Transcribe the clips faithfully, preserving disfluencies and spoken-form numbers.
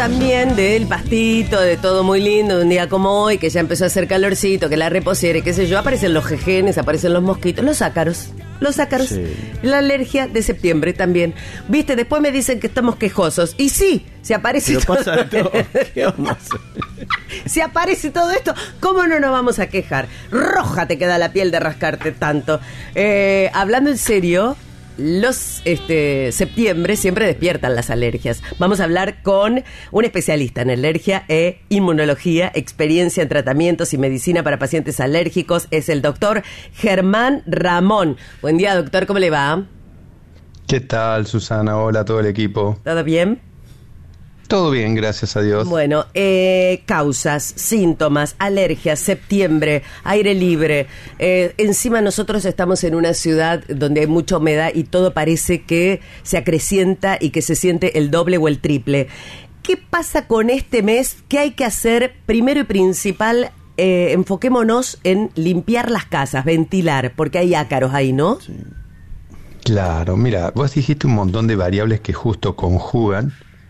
también del pastito, de todo muy lindo, de un día como hoy, que ya empezó a hacer calorcito, que la reposera, qué sé yo, aparecen los jejenes, aparecen los mosquitos, los ácaros. Los ácaros, sí. La alergia de septiembre también. Viste, después me dicen que estamos quejosos. Y sí, se aparece todo. Pasa de todo. ¿Qué vamos a hacer? Si aparece todo esto, ¿cómo no nos vamos a quejar? Roja te queda la piel de rascarte tanto. Eh, hablando en serio, los este septiembre siempre despiertan las alergias. Vamos a hablar con un especialista en alergia e inmunología, experiencia en tratamientos y medicina para pacientes alérgicos. Es el doctor Germán Ramón. Buen día, doctor, ¿cómo le va? ¿Qué tal, Susana? Hola a todo el equipo. ¿Todo bien? Todo bien, gracias a Dios. Bueno, eh, causas, síntomas, alergias, septiembre, aire libre. Eh, encima nosotros estamos en una ciudad donde hay mucha humedad y todo parece que se acrecienta y que se siente el doble o el triple. ¿Qué pasa con este mes? ¿Qué hay que hacer? Primero y principal, eh, enfoquémonos en limpiar las casas, ventilar, porque hay ácaros ahí, ¿no? Sí. Claro, mira, vos dijiste un montón de variables que justo conjugan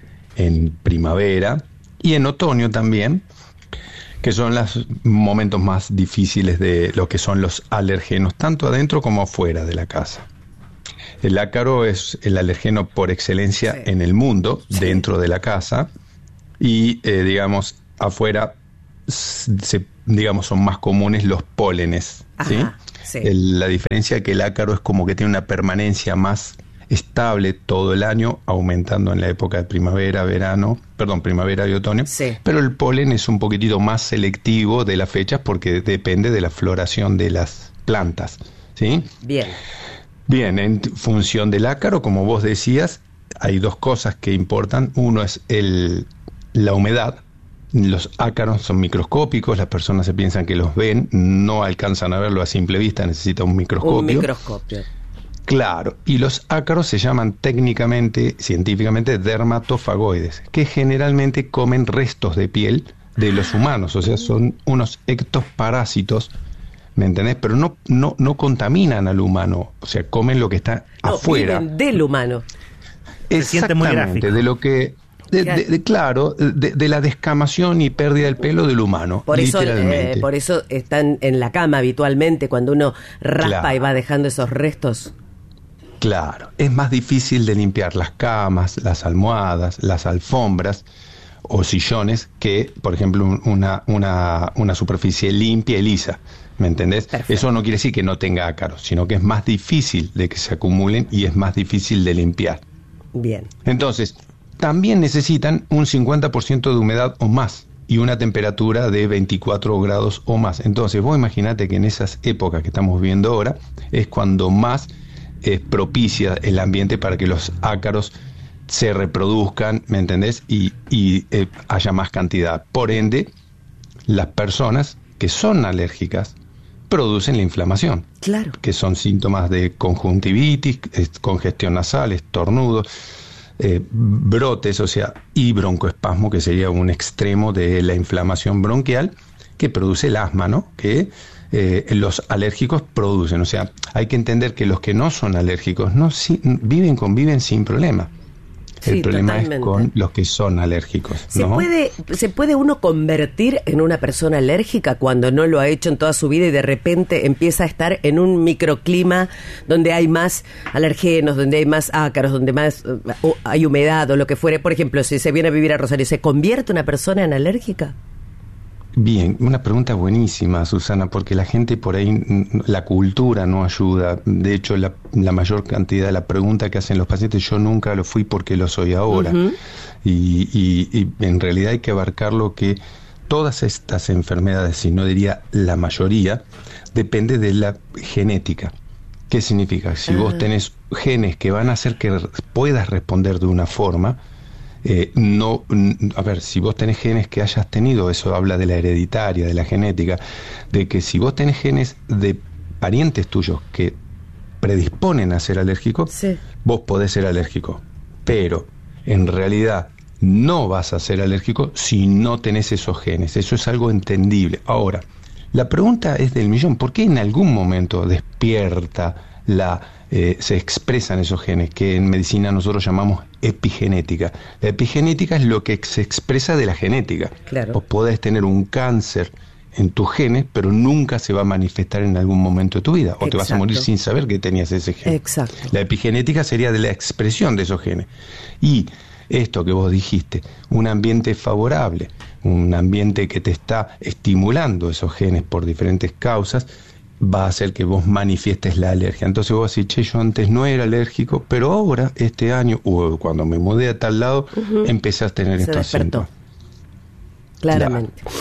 en primavera y en otoño también, que son los momentos más difíciles de lo que son los alergenos, tanto adentro como afuera de la casa. El ácaro es el alergeno por excelencia sí. en el mundo, sí. dentro de la casa, y eh, digamos, afuera, se, digamos, son más comunes los pólenes. Ajá, ¿sí? Sí. El, la diferencia es que el ácaro es como que tiene una permanencia más estable todo el año, aumentando en la época de primavera, verano, perdón, primavera y otoño, sí. Pero el polen es un poquitito más selectivo de las fechas porque depende de la floración de las plantas, ¿sí? Bien. Bien, en función del ácaro, como vos decías, hay dos cosas que importan. Uno es el, la humedad. Los ácaros son microscópicos, las personas se piensan que los ven, no alcanzan a verlo a simple vista, necesita un microscopio. Un microscopio. Claro, y los ácaros se llaman técnicamente, científicamente, dermatofagoides, que generalmente comen restos de piel de los humanos, o sea, son unos ectoparásitos, ¿me entendés? Pero no, no, no contaminan al humano, o sea, comen lo que está no, afuera. Viven del humano. Exactamente, de lo que... De, de, de, claro, de, de la descamación y pérdida del pelo del humano. Por eso, eh, por eso están en la cama habitualmente, cuando uno raspa claro. y va dejando esos restos. Claro, es más difícil de limpiar las camas, las almohadas, las alfombras o sillones que, por ejemplo, una, una, una superficie limpia y lisa, ¿me entendés? Perfecto. Eso no quiere decir que no tenga ácaros, sino que es más difícil de que se acumulen y es más difícil de limpiar. Bien. Entonces, también necesitan un cincuenta por ciento de humedad o más y una temperatura de veinticuatro grados o más. Entonces, vos imaginate que en esas épocas que estamos viviendo ahora es cuando más es propicia el ambiente para que los ácaros se reproduzcan, ¿me entendés? Y, y eh, haya más cantidad. Por ende, las personas que son alérgicas producen la inflamación. Claro. Que son síntomas de conjuntivitis, congestión nasal, estornudos, eh, brotes, o sea, y broncoespasmo, que sería un extremo de la inflamación bronquial que produce el asma, ¿no? Que Eh, los alérgicos producen, o sea, hay que entender que los que no son alérgicos no si, viven, conviven sin problema. El sí, problema totalmente. Es con los que son alérgicos, ¿Se ¿no? puede, ¿Se puede uno convertir en una persona alérgica cuando no lo ha hecho en toda su vida y de repente empieza a estar en un microclima donde hay más alergenos, donde hay más ácaros, donde más uh, hay humedad o lo que fuere? Por ejemplo, si se viene a vivir a Rosario, ¿se convierte una persona en alérgica? Bien, una pregunta buenísima, Susana, porque la gente por ahí, la cultura no ayuda. De hecho, la, la mayor cantidad de la pregunta que hacen los pacientes, yo nunca lo fui porque lo soy ahora. Uh-huh. y, y, y en realidad hay que abarcar lo que todas estas enfermedades, si no diría la mayoría, depende de la genética. ¿Qué significa? Si uh-huh. vos tenés genes que van a hacer que puedas responder de una forma, Eh, no, a ver, si vos tenés genes que hayas tenido, eso habla de la hereditaria, de la genética, de que si vos tenés genes de parientes tuyos que predisponen a ser alérgico, sí. vos podés ser alérgico, pero en realidad no vas a ser alérgico si no tenés esos genes. Eso es algo entendible. Ahora, la pregunta es del millón: ¿por qué en algún momento despierta la eh, se expresan esos genes, que en medicina nosotros llamamos epigenética. La epigenética es lo que se expresa de la genética. Claro. Vos podés tener un cáncer en tus genes, pero nunca se va a manifestar en algún momento de tu vida, o Exacto. te vas a morir sin saber que tenías ese gen. Exacto. La epigenética sería de la expresión de esos genes. Y esto que vos dijiste, un ambiente favorable, un ambiente que te está estimulando esos genes por diferentes causas, va a hacer que vos manifiestes la alergia. Entonces vos decís, che, yo antes no era alérgico, pero ahora, este año, o cuando me mudé a tal lado, uh-huh. empecé a tener Se estos síntomas. Claramente. Claro.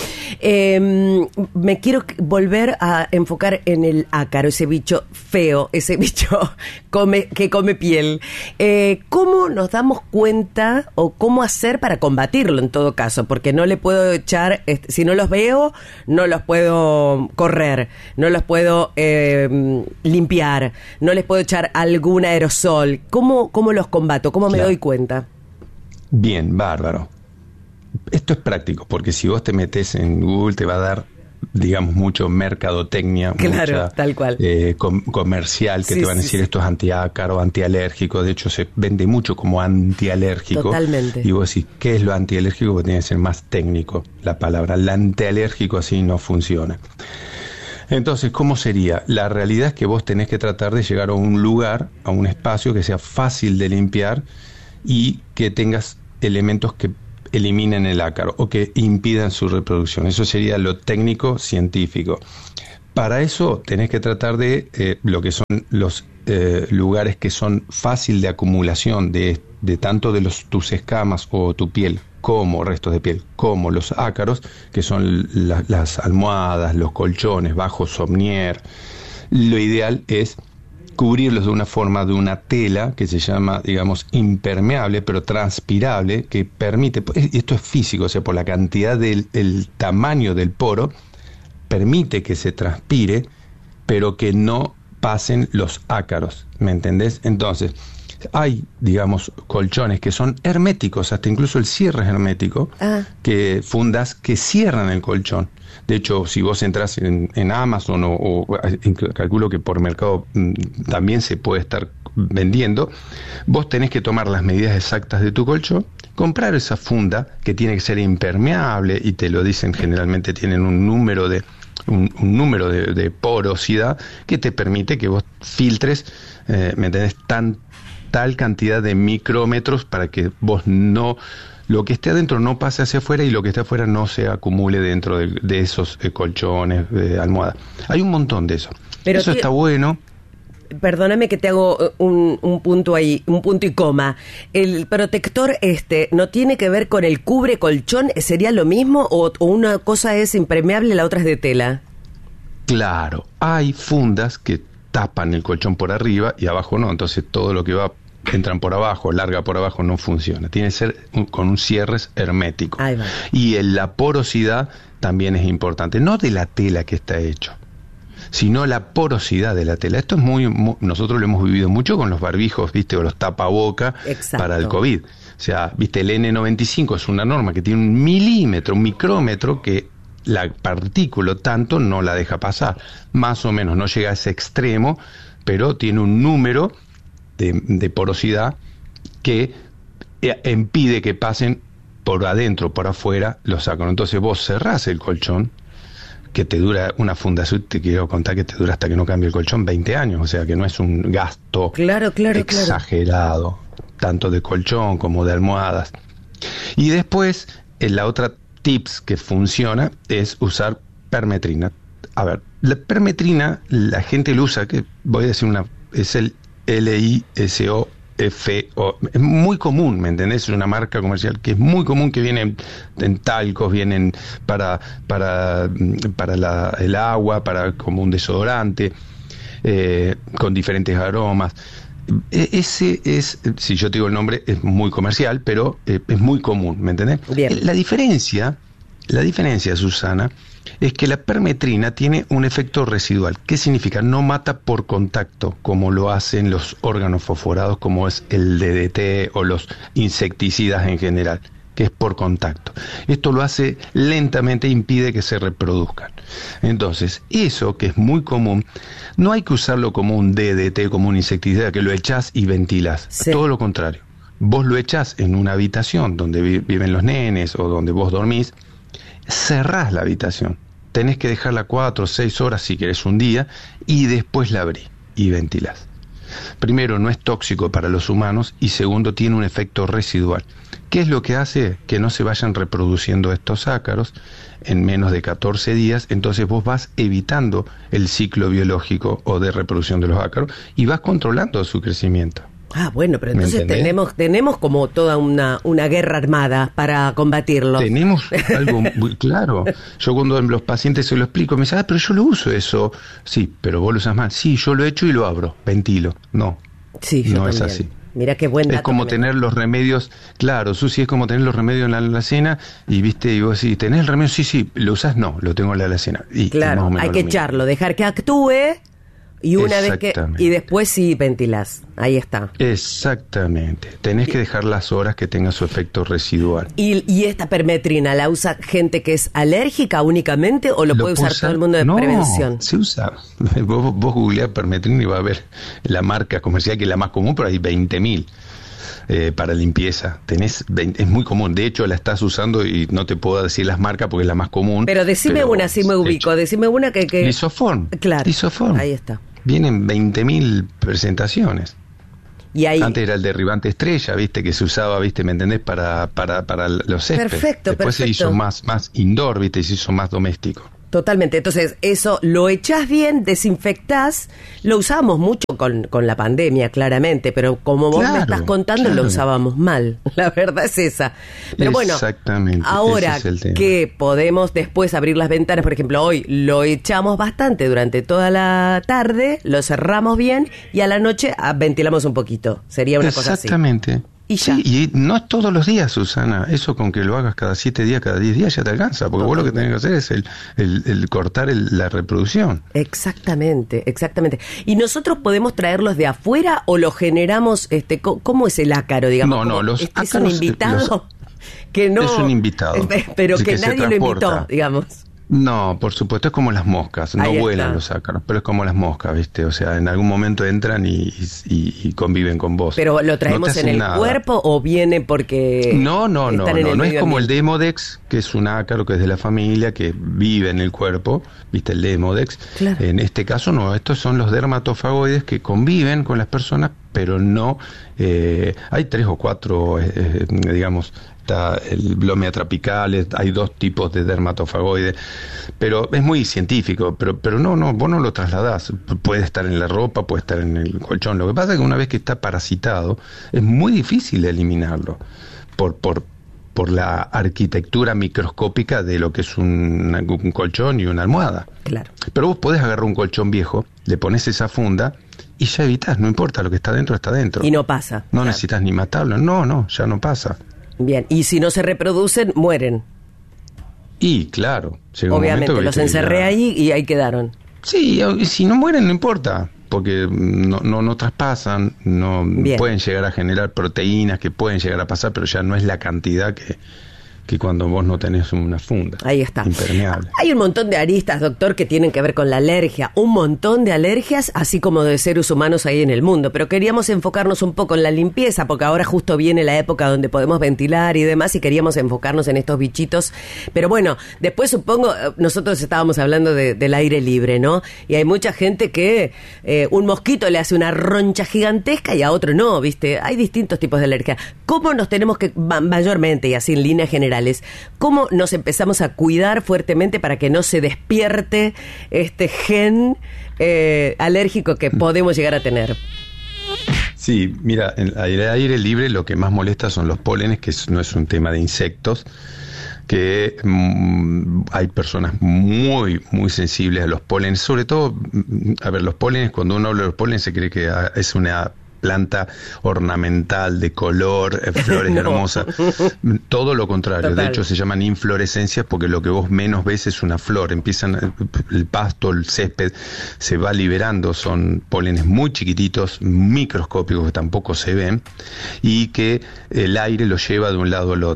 Eh, me quiero volver a enfocar en el ácaro, ese bicho feo, ese bicho come, que come piel. Eh, ¿Cómo nos damos cuenta o cómo hacer para combatirlo en todo caso? Porque no le puedo echar, este, si no los veo, no los puedo correr, no los puedo eh, limpiar, no les puedo echar algún aerosol. ¿Cómo, cómo los combato? ¿Cómo me claro. doy cuenta? Bien, bárbaro. Esto es práctico, porque si vos te metes en Google te va a dar, digamos, mucho mercadotecnia, claro, mucha, tal cual. Eh, com- comercial, que sí, te van a decir sí, esto es antiácaro, antialérgico. De hecho, se vende mucho como antialérgico. Totalmente. Y vos decís, ¿qué es lo antialérgico? Porque tiene que ser más técnico la palabra. El antialérgico así no funciona. Entonces, ¿cómo sería? La realidad es que vos tenés que tratar de llegar a un lugar, a un espacio que sea fácil de limpiar y que tengas elementos que eliminen el ácaro o que impidan su reproducción. Eso sería lo técnico científico. Para eso tenés que tratar de eh, lo que son los eh, lugares que son fácil de acumulación de, de tanto de los, tus escamas o tu piel como restos de piel, como los ácaros, que son la, las almohadas, los colchones, bajo somnier. Lo ideal es cubrirlos de una forma de una tela que se llama, digamos, impermeable, pero transpirable, que permite, y esto es físico, o sea, por la cantidad del el tamaño del poro, permite que se transpire, pero que no pasen los ácaros, ¿me entendés? Entonces, hay, digamos, colchones que son herméticos, hasta incluso el cierre es hermético, ah. que fundas que cierran el colchón. De hecho, si vos entras en, en Amazon o, o calculo que por mercado m, también se puede estar vendiendo, vos tenés que tomar las medidas exactas de tu colchón, comprar esa funda que tiene que ser impermeable y te lo dicen, generalmente tienen un número de un, un número de, de porosidad que te permite que vos filtres, eh, ¿me entendés? Tan, tal cantidad de micrómetros para que vos no... lo que esté adentro no pase hacia afuera y lo que esté afuera no se acumule dentro de, de esos eh, colchones, eh, almohadas. Hay un montón de eso. Pero eso tío, está bueno. Perdóname que te hago un, un punto ahí, un punto y coma. ¿El protector este no tiene que ver con el cubre colchón? ¿Sería lo mismo o, o una cosa es impermeable y la otra es de tela? Claro, hay fundas que tapan el colchón por arriba y abajo no, entonces todo lo que va entran por abajo, larga por abajo, no funciona. Tiene que ser un, con un cierre hermético. Ahí va. Y el, la porosidad también es importante, no de la tela que está hecho, sino la porosidad de la tela. Esto es muy, muy nosotros lo hemos vivido mucho con los barbijos, ¿viste? O los tapaboca para el COVID. O sea, ¿viste? El ene noventa y cinco es una norma que tiene un milímetro, un micrómetro que la partícula tanto no la deja pasar. Más o menos, no llega a ese extremo, pero tiene un número De, de porosidad que eh, impide que pasen por adentro, por afuera, los ácaros. Entonces vos cerrás el colchón, que te dura una fundación, te quiero contar que te dura hasta que no cambie el colchón veinte años, o sea que no es un gasto claro, claro, exagerado, claro. Tanto de colchón como de almohadas. Y después, eh, la otra tips que funciona es usar permetrina. A ver, la permetrina, la gente lo usa, que voy a decir una, es el L I S O F O, es muy común, ¿me entendés? Es una marca comercial que es muy común, que vienen en talcos, vienen para para para la, el agua, para como un desodorante, eh, con diferentes aromas. E- ese es, si yo te digo el nombre, es muy comercial, pero eh, es muy común, ¿me entendés? Bien. La diferencia, la diferencia, Susana, es que la permetrina tiene un efecto residual. ¿Qué significa? No mata por contacto, como lo hacen los órganos fosforados, como es el D D T o los insecticidas en general. que es por contacto. Esto lo hace lentamente, impide que se reproduzcan. Entonces, eso que es muy común, no hay que usarlo como un D D T, como un insecticida, que lo echás y ventilás. Sí. Todo lo contrario. Vos lo echás en una habitación donde vi- viven los nenes o donde vos dormís, cerrás la habitación. Tenés que dejarla cuatro o seis horas si querés un día y después la abrís y ventilás. Primero, no es tóxico para los humanos y segundo, tiene un efecto residual. ¿Qué es lo que hace que no se vayan reproduciendo estos ácaros en menos de catorce días? Entonces vos vas evitando el ciclo biológico o de reproducción de los ácaros y vas controlando su crecimiento. Ah, bueno, pero entonces tenemos tenemos como toda una, una guerra armada para combatirlo. Tenemos algo muy claro. Yo cuando a los pacientes se lo explico, me dicen, ah, pero yo lo uso eso. Sí, pero vos lo usas mal. Sí, yo lo echo y lo abro, ventilo. No, sí, yo no también. Es así. Mira qué buen dato. Es como tener los remedios, claro, Susi, es como tener los remedios en la alacena y viste, y vos decís, ¿tenés el remedio? Sí, sí, ¿lo usás? No, lo tengo en la alacena. Y claro, hay que echarlo, dejar que actúe y una vez que y después sí ventilás. Ahí está. Exactamente. Tenés que dejar las horas que tenga su efecto residual. ¿Y, y esta permetrina la usa gente que es alérgica únicamente o lo, lo puede usar todo el mundo de no, prevención? Se usa. Vos, vos googleás permetrina y va a ver la marca comercial que es la más común, pero hay veinte mil. Eh, para limpieza, tenés veinte, es muy común, de hecho la estás usando y no te puedo decir las marcas porque es la más común. Pero decime pero, una, si me ubico, hecho, decime una que... que... Lisoform, claro, Lisoform. Ahí está. Vienen veinte mil presentaciones. Y ahí... Antes era el derribante estrella, viste, que se usaba, viste, ¿me entendés? Para, para, para los céspedes. Perfecto, Después perfecto. se hizo más, más indoor, viste, se hizo más doméstico. Totalmente, entonces eso lo echás bien, desinfectás, lo usamos mucho con, con la pandemia, claramente, pero como vos claro, me estás contando, claro. Lo usábamos mal, la verdad es esa. Pero bueno, ahora ese es el que podemos después abrir las ventanas, por ejemplo, hoy lo echamos bastante durante toda la tarde, lo cerramos bien y a la noche ventilamos un poquito, sería una cosa así. Exactamente. Y sí, y no es todos los días, Susana. Eso con que lo hagas cada siete días, cada diez días ya te alcanza. Porque vos lo que tenés que hacer es el, el, el cortar el, la reproducción. Exactamente, exactamente. ¿Y nosotros podemos traerlos de afuera o los generamos? este ¿Cómo es el ácaro, digamos? No, no, los este ácaros... ¿Es un invitado? Los, que no, es un invitado. Pero que, que nadie lo invitó, digamos. No, por supuesto, es como las moscas, no Ahí vuelan está. Los ácaros, pero es como las moscas, ¿viste? O sea, en algún momento entran y, y, y conviven con vos. ¿Pero lo traemos no en el nada. cuerpo o viene porque No, no, no, están en no, el no es como ambiente? el Demodex, que es un ácaro que es de la familia, que vive en el cuerpo, ¿viste? El Demodex. Claro. En este caso no, estos son los dermatofagoides que conviven con las personas, pero no, eh, hay tres o cuatro, eh, eh, digamos, está el Blomea trapicalis, hay dos tipos de dermatofagoides, pero es muy científico, pero pero no, no, vos no lo trasladás, puede estar en la ropa, puede estar en el colchón, lo que pasa es que una vez que está parasitado, es muy difícil eliminarlo, por, por, por la arquitectura microscópica de lo que es un, un colchón y una almohada. Claro. Pero vos podés agarrar un colchón viejo, le pones esa funda y ya evitás, no importa, lo que está dentro está dentro. Y no pasa. No claro. necesitas ni matarlo, no, no, ya no pasa. Bien, y si no se reproducen, mueren. Y claro, llega obviamente, un momento los encerré ya... ahí y ahí quedaron. Sí, si no mueren no importa, porque no, no, no traspasan, no Bien. Pueden llegar a generar proteínas que pueden llegar a pasar, pero ya no es la cantidad que... que cuando vos no tenés una funda. Ahí está. Impermeable. Hay un montón de aristas, doctor, que tienen que ver con la alergia. Un montón de alergias, así como de seres humanos ahí en el mundo. Pero queríamos enfocarnos un poco en la limpieza, porque ahora justo viene la época donde podemos ventilar y demás, y queríamos enfocarnos en estos bichitos. Pero bueno, después supongo, nosotros estábamos hablando de, del aire libre, ¿no? Y hay mucha gente que eh, un mosquito le hace una roncha gigantesca y a otro no, ¿viste? Hay distintos tipos de alergia. ¿Cómo nos tenemos que, mayormente y así en línea general, cómo nos empezamos a cuidar fuertemente para que no se despierte este gen eh, alérgico que podemos llegar a tener? Sí, mira, en el aire libre lo que más molesta son los pólenes, que no es un tema de insectos, que mmm, hay personas muy, muy sensibles a los pólenes, sobre todo, a ver, los pólenes, cuando uno habla de los pólenes se cree que es una planta ornamental, de color, eh, flores no. hermosas. Todo lo contrario. Total. De hecho, se llaman inflorescencias porque lo que vos menos ves es una flor. Empiezan, el pasto, el césped, se va liberando. Son pólenes muy chiquititos, microscópicos, que tampoco se ven, y que el aire los lleva de un lado al otro.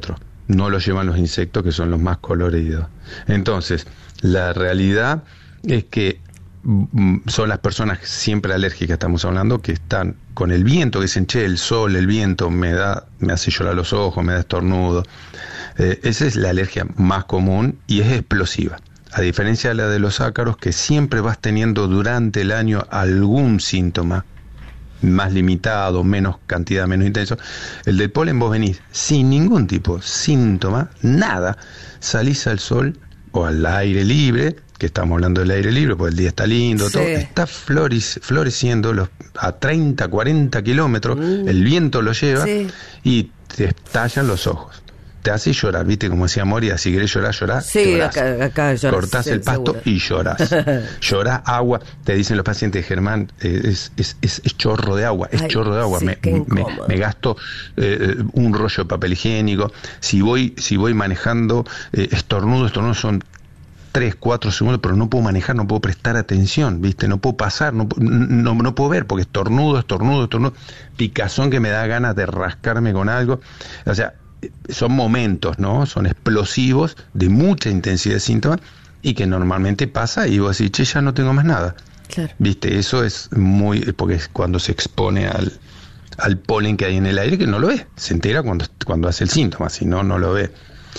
no lo llevan los insectos, que son los más coloridos. Entonces, la realidad es que son las personas siempre alérgicas, estamos hablando, que están con el viento, que dicen, che, el sol, el viento me da, me hace llorar los ojos, me da estornudo. Eh, esa es la alergia más común y es explosiva. A diferencia de la de los ácaros, que siempre vas teniendo durante el año algún síntoma más limitado, menos cantidad, menos intenso. El del polen vos venís sin ningún tipo de síntoma, nada, salís al sol o al aire libre, que estamos hablando del aire libre, porque el día está lindo, sí. todo, está florec- floreciendo los, a treinta, cuarenta kilómetros, mm. el viento lo lleva, sí. y te estallan los ojos. Te hace llorar, ¿viste? Como decía Moria, si querés llorar, llorar, sí, llorás. Acá, acá llorás. Cortás sí, el pasto seguro. Y llorás. Llorás agua, te dicen los pacientes, Germán, eh, es, es, es, es chorro de agua, es Ay, chorro de agua. Sí, me, me, me gasto eh, un rollo de papel higiénico. Si voy, si voy manejando, eh, estornudo, estornudo son tres, cuatro segundos, pero no puedo manejar, no puedo prestar atención, ¿viste? No puedo pasar, no, no, no puedo ver, porque estornudo, estornudo, estornudo, picazón que me da ganas de rascarme con algo. O sea, son momentos, ¿no? Son explosivos, de mucha intensidad de síntomas, y que normalmente pasa y vos decís, che, ya no tengo más nada. Claro. ¿Viste? Eso es muy, porque es cuando se expone al, al polen que hay en el aire, que no lo ve, se entera cuando, cuando hace el síntoma, si no, no lo ve.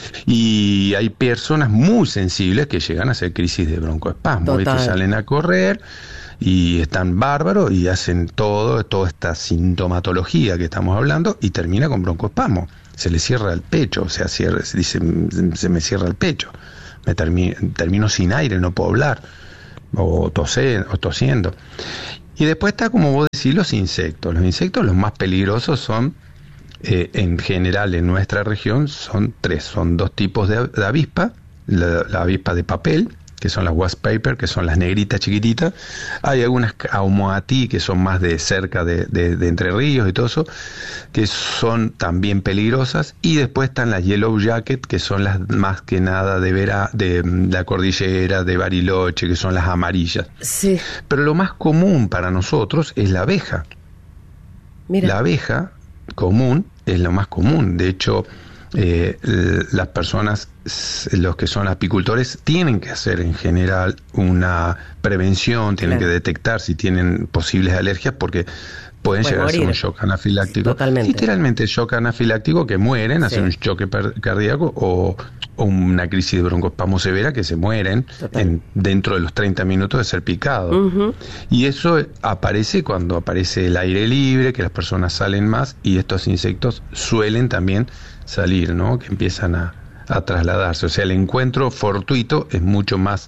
Y hay personas muy sensibles que llegan a hacer crisis de broncoespasmo, ¿viste? Salen a correr y están bárbaros y hacen todo, toda esta sintomatología que estamos hablando, y termina con broncoespasmo. Se le cierra el pecho, o sea, cierra, se dice, se me cierra el pecho, me termino, termino sin aire, no puedo hablar, o, tose, o tosiendo. Y después está, como vos decís, los insectos. Los insectos, los más peligrosos son, eh, en general en nuestra región, son tres, son dos tipos de, de avispa, la, la avispa de papel, que son las wasp paper, que son las negritas chiquititas. Hay algunas Aumoatí, que son más de cerca de, de, de Entre Ríos y todo eso, que son también peligrosas. Y después están las yellow jacket, que son las más que nada de vera, de la cordillera, de Bariloche, que son las amarillas. Sí. Pero lo más común para nosotros es la abeja. Mira. La abeja común es lo más común. De hecho, Eh, las personas, los que son apicultores, tienen que hacer en general una prevención, tienen claro. que detectar si tienen posibles alergias, porque pueden llegar morir. A ser un shock anafiláctico. Totalmente. Literalmente shock anafiláctico, que mueren, sí. hacen un choque cardíaco o, o una crisis de broncoespasmo severa, que se mueren en, dentro de los treinta minutos de ser picados. Uh-huh. Y eso aparece cuando aparece el aire libre, que las personas salen más, y estos insectos suelen también salir, ¿no? Que empiezan a, a trasladarse. O sea, el encuentro fortuito es mucho más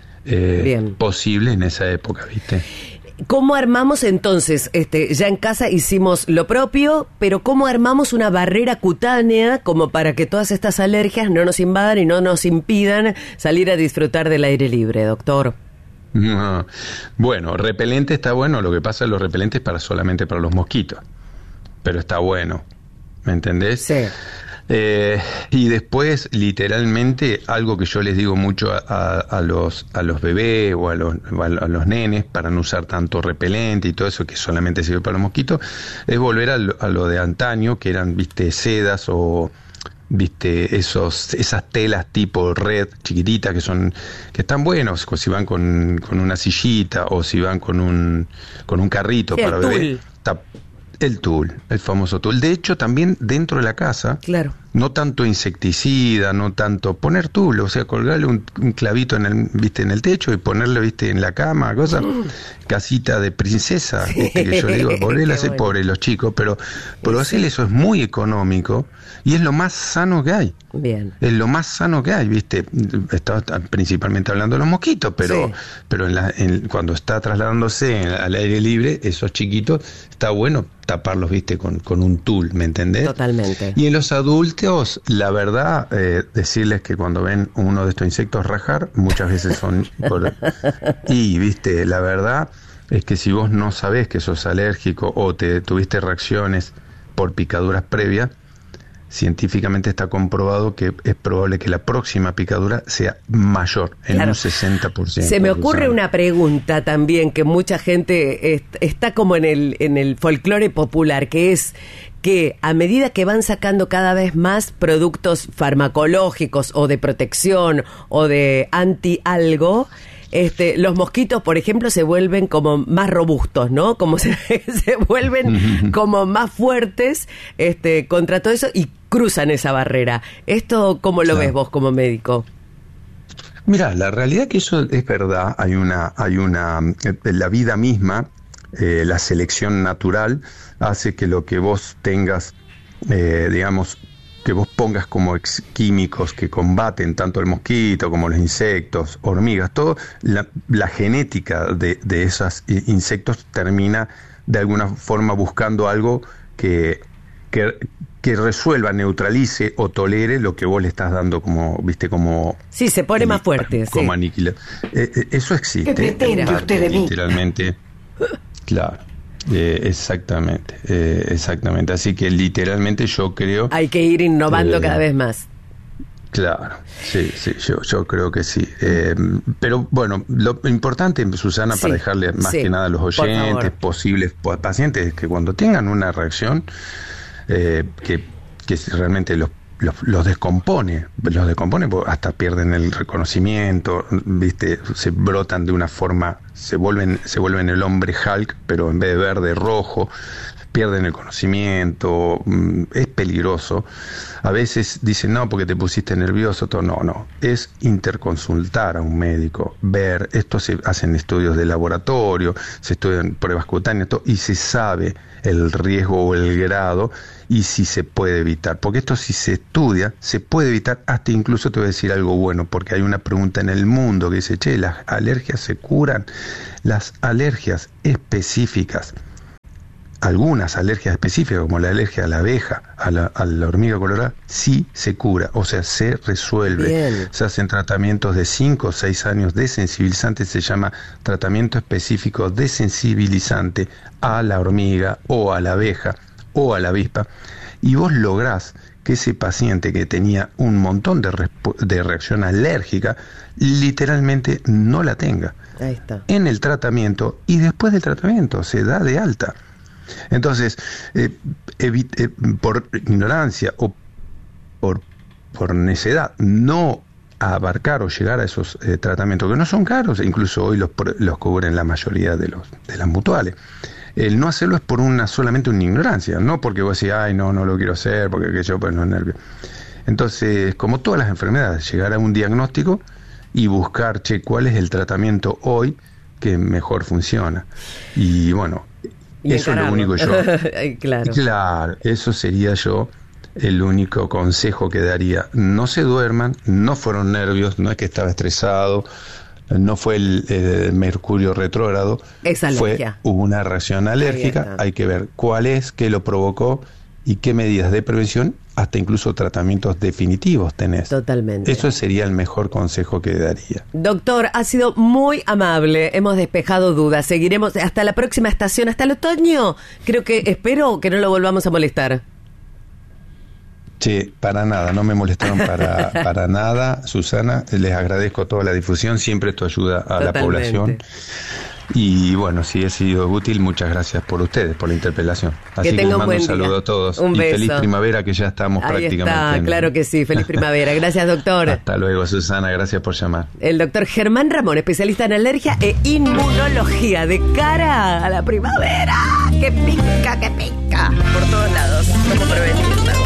eh, posible en esa época, ¿viste? ¿Cómo armamos entonces? Este, ya en casa hicimos lo propio, pero ¿cómo armamos una barrera cutánea como para que todas estas alergias no nos invadan y no nos impidan salir a disfrutar del aire libre, doctor? No. Bueno, repelente está bueno. Lo que pasa es los repelentes para solamente para los mosquitos, pero está bueno, ¿me entendés? Sí. Eh, y después, literalmente, algo que yo les digo mucho a, a, a los a los bebés o a los, a los nenes, para no usar tanto repelente y todo eso que solamente sirve para los mosquitos, es volver a lo, a lo de antaño, que eran, viste, sedas o, viste, esos esas telas tipo red, chiquititas, que son que están buenos, si van con, con una sillita o si van con un, con un carrito sí, para bebé. Está, el tul, el famoso tul. De hecho, también dentro de la casa, claro. no tanto insecticida, no tanto poner tul, o sea, colgarle un, un clavito en el, viste, en el techo y ponerle, viste, en la cama, cosa, mm. casita de princesa, sí. viste, que yo digo, volverla a hacer bueno. Pobre los chicos, pero, pero sí. hacer eso es muy económico y es lo más sano que hay. Bien. Es lo más sano que hay, viste. Estaba principalmente hablando de los mosquitos, pero, sí. pero en la, en, cuando está trasladándose en, al aire libre, esos chiquitos, está bueno taparlos, viste, con, con un tul, ¿me entendés? Totalmente. Y en los adultos, la verdad, eh, decirles que cuando ven uno de estos insectos rajar, muchas veces son por... y, viste, la verdad es que si vos no sabés que sos alérgico o te tuviste reacciones por picaduras previas, científicamente está comprobado que es probable que la próxima picadura sea mayor, en claro. un sesenta por ciento. Se me ocurre una pregunta también que mucha gente est- está como en el, en el folclore popular, que es que a medida que van sacando cada vez más productos farmacológicos o de protección o de anti algo, Este, los mosquitos, por ejemplo, se vuelven como más robustos, ¿no? Como se, se vuelven como más fuertes este, contra todo eso y cruzan esa barrera. ¿Esto cómo lo claro. ves vos como médico? Mira, la realidad que eso es verdad. Hay una, hay una, la vida misma, eh, la selección natural hace que lo que vos tengas, eh, digamos, que vos pongas como ex químicos que combaten tanto el mosquito como los insectos, hormigas, todo, la, la genética de, de esos insectos termina de alguna forma buscando algo que, que, que resuelva, neutralice o tolere lo que vos le estás dando como, viste, como... Sí, se pone más fuerte. Como sí. aniquilar. Eh, eh, eso existe. ¿Qué pretende usted de mí? Literalmente, claro. Eh, exactamente, eh, exactamente. Así que literalmente yo creo... Hay que ir innovando eh, cada vez más. Claro, sí, sí, yo, yo creo que sí. Eh, pero bueno, lo importante, Susana, sí, para dejarle más sí, que nada a los oyentes, posibles pacientes, es que cuando tengan una reacción eh, que, que realmente los Los, los descompone, los descompone hasta pierden el reconocimiento, viste, se brotan de una forma, se vuelven, se vuelven el hombre Hulk, pero en vez de verde, rojo, pierden el conocimiento, es peligroso. A veces dicen, no, porque te pusiste nervioso, todo. No, no, es interconsultar a un médico, ver, esto se hacen estudios de laboratorio, se estudian pruebas cutáneas, todo, y se sabe el riesgo o el grado y si se puede evitar, porque esto si se estudia, se puede evitar. Hasta incluso te voy a decir algo bueno, porque hay una pregunta en el mundo que dice, che, ¿las alergias se curan? Las alergias específicas, algunas alergias específicas, como la alergia a la abeja, a la, a la hormiga colorada, sí se cura, o sea, se resuelve. Bien. Se hacen tratamientos de cinco o seis años desensibilizantes, se llama tratamiento específico desensibilizante a la hormiga o a la abeja o a la avispa, y vos lográs que ese paciente que tenía un montón de, de reacción alérgica, literalmente no la tenga. Ahí está. En el tratamiento, y después del tratamiento se da de alta. Entonces, eh, evite, eh, por ignorancia o por, por necedad, no abarcar o llegar a esos eh, tratamientos que no son caros, incluso hoy los, los cubren la mayoría de, los, de las mutuales. El no hacerlo es por una solamente una ignorancia, no porque vos decís, ay, no, no lo quiero hacer, porque que yo pues no es nervio. Entonces, como todas las enfermedades, llegar a un diagnóstico y buscar, che, cuál es el tratamiento hoy que mejor funciona. Y bueno, y eso encararlo. Es lo único yo. Claro. Claro, eso sería yo el único consejo que daría. No se duerman, no fueron nervios, no es que estaba estresado, no fue el, el mercurio retrógrado, fue una reacción alérgica. Hay que ver cuál es, qué lo provocó y qué medidas de prevención, hasta incluso tratamientos definitivos tenés. Totalmente. Eso sería el mejor consejo que daría. Doctor, ha sido muy amable, hemos despejado dudas, seguiremos hasta la próxima estación, hasta el otoño. Creo que, espero que no lo volvamos a molestar. Che, para nada, no me molestaron para, para nada, Susana, les agradezco toda la difusión, siempre tu ayuda a Totalmente. La población. Y bueno, si he sido útil, muchas gracias por ustedes, por la interpelación. Así que, que les mando un, un saludo a todos. Un y beso. Feliz primavera, que ya estamos Ahí prácticamente. Está, en... claro que sí, feliz primavera. Gracias, doctor. Hasta luego, Susana, gracias por llamar. El doctor Germán Ramón, especialista en alergia e inmunología, de cara a la primavera. ¡Que pica, que pica! Por todos lados, ¿cómo prevenirla?